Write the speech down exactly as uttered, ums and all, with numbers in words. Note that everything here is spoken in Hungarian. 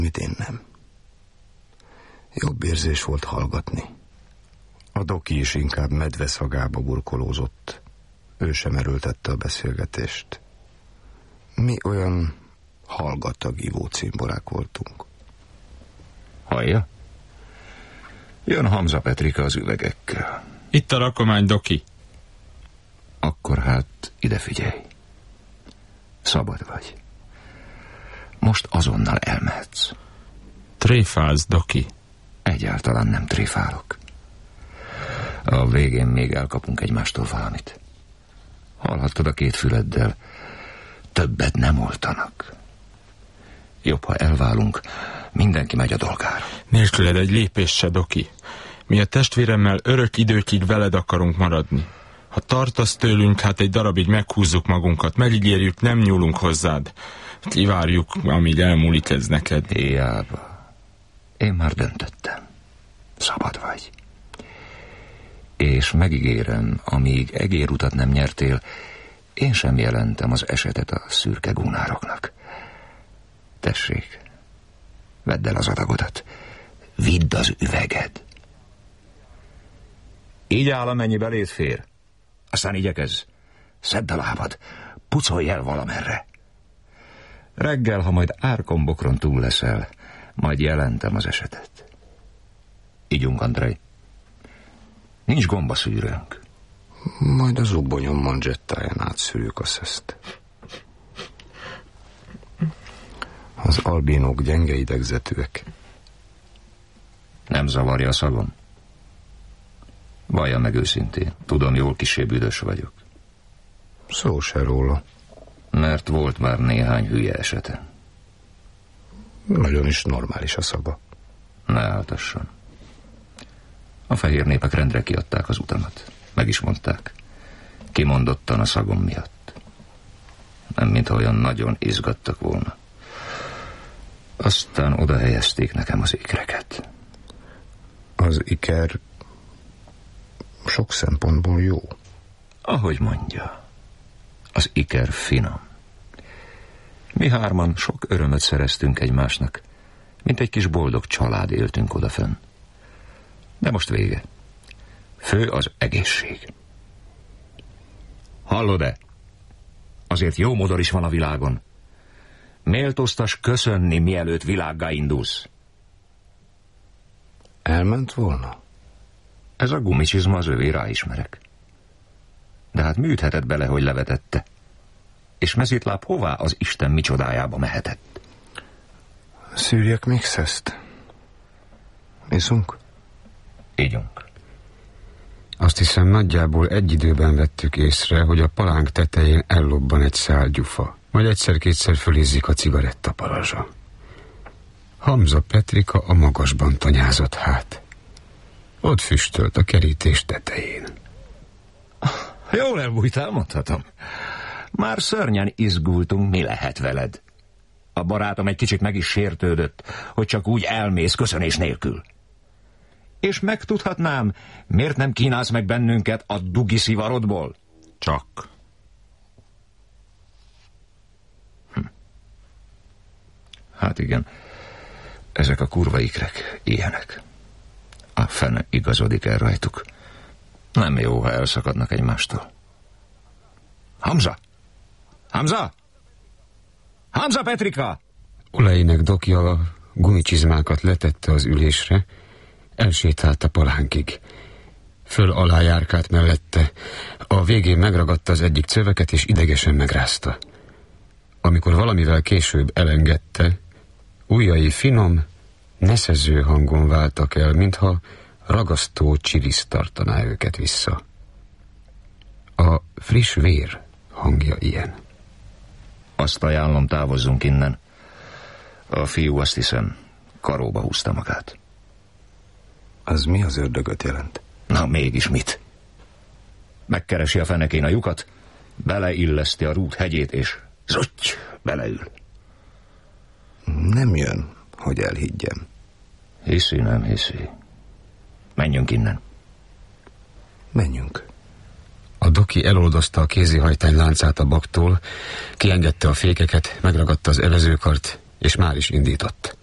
mit én nem. Jobb érzés volt hallgatni. A doki is inkább medveszagába burkolózott. Ő sem erőltette a beszélgetést. Mi olyan hallgatagívó cimborák voltunk. Hallja? Jön Hamza Petrika az üvegekkel. Itt a rakomány, doki. Akkor hát ide figyelj. Szabad vagy. Most azonnal elmehetsz. Tréfálsz, doki. Egyáltalán nem tréfálok. A végén még elkapunk egymástól valamit. Hallhattad a két füleddel, többet nem oltanak. Jobb, ha elválunk, mindenki megy a dolgára. Nélküled egy lépés se, doki. Mi a testvéremmel örök időkig veled akarunk maradni. Ha tartasz tőlünk, hát egy darabig meghúzzuk magunkat, megígérjük, nem nyúlunk hozzád. Kivárjuk, amíg elmúlik ez neked. Hiába. Én már döntöttem. Szabad vagy. És megígérem, amíg egérutat nem nyertél, én sem jelentem az esetet a szürke gúnároknak. Tessék, vedd el az adagodat. Vidd az üveged. Így áll, amennyi beléd fér. Aztán igyekezz. Szedd a lábad. Pucolj el valamerre. Reggel, ha majd árkombokron túl leszel, majd jelentem az esetet. Ígyunk, Andrej. Nincs gombaszűrőnk. Majd az ubonyom manzsettáján átszűrjük a szeszt. Az albínók gyenge idegzetűek. Nem zavarja a szagom? Vallja meg őszintén. Tudom, jól kissé büdös vagyok. Szó se róla. Mert volt már néhány hülye esete. Nagyon is normális a szaga. Ne áltasson. A fehér népek rendre kiadták az utamat. Meg is mondták. Kimondottan a szagom miatt. Nem mintha olyan nagyon izgattak volna. Aztán oda helyezték nekem az ikreket. Az iker sok szempontból jó. Ahogy mondja, az iker finom. Mi hárman sok örömöt szereztünk egymásnak, mint egy kis boldog család éltünk odafönn. De most vége. Fő az egészség. Hallod-e? Azért jó modor is van a világon. Méltóztas köszönni, mielőtt világgá indulsz. Elment volna? Ez a gumicsizma az övé, ráismerek. De hát műtheted bele, hogy levetette. És mezitláb hová az Isten micsodájába mehetett? Szűrjek még szeszt? Iszunk? Ígyunk. Azt hiszem, nagyjából egy időben vettük észre, hogy a palánk tetején ellobban egy szál gyufa. Majd egyszer-kétszer fölizzik a cigarettaparazsa. Hamza Petrika a magasban tanyázott hát. Ott füstölt a kerítés tetején. Jól elbújtál, mondhatom. Már szörnyen izgultunk, mi lehet veled. A barátom egy kicsit meg is sértődött, hogy csak úgy elmész köszönés nélkül. És megtudhatnám, miért nem kínálsz meg bennünket a dugi szivarodból? Csak. Hm. Hát igen, ezek a kurva ikrek ilyenek. A fene igazodik el rajtuk. Nem jó, ha elszakadnak egymástól. Hamza! Hamza! Hamza Petrika! Olejének dokja a gumicsizmákat letette az ülésre, elsétált a palánkig. Föl alá járkált mellette, a végén megragadta az egyik cöveket és idegesen megrázta. Amikor valamivel később elengedte, ujjai finom, neszező hangon váltak el, mintha ragasztó csilisz tartaná őket vissza. A friss vér hangja ilyen. Azt ajánlom, távozzunk innen. A fiú, azt hiszem, karóba húzta magát. Az mi az ördögöt jelent? Na, mégis mit? Megkeresi a fenekén a lyukat, beleilleszti a rút hegyét, és zotty, beleül. Nem jön, hogy elhiggyem. Hiszi, nem hiszi. Menjünk innen. Menjünk. A doki eloldozta a kézihajtány láncát a baktól, kiengedte a fékeket, megragadta az evezőkart, és már is indított.